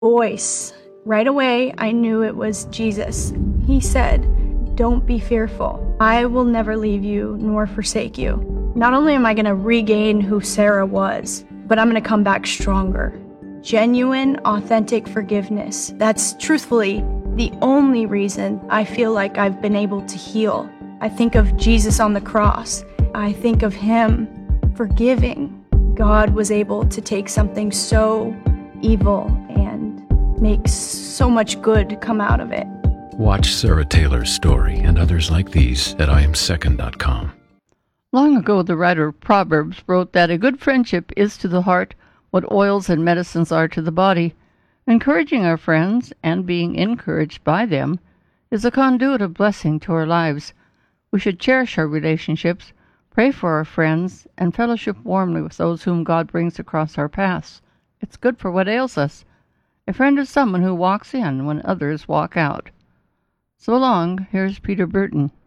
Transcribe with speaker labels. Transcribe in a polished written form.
Speaker 1: voice. Right away, I knew it was Jesus. He said, "Don't be fearful. I will never leave you nor forsake you." Not only am I going to regain who Sarah was, but I'm going to come back stronger. Genuine, authentic forgiveness. That's truthfully the only reason I feel like I've been able to heal. I think of Jesus on the cross. I think of him forgiving. God was able to take something so evil and make so much good come out of it.
Speaker 2: Watch Sarah Taylor's story and others like these at IamSecond.com.
Speaker 3: Long ago, the writer of Proverbs wrote that a good friendship is to the heart what oils and medicines are to the body. Encouraging our friends and being encouraged by them is a conduit of blessing to our lives. We should cherish our relationships, pray for our friends, and fellowship warmly with those whom God brings across our paths. It's good for what ails us. A friend is someone who walks in when others walk out. So long, here's Peter Burton.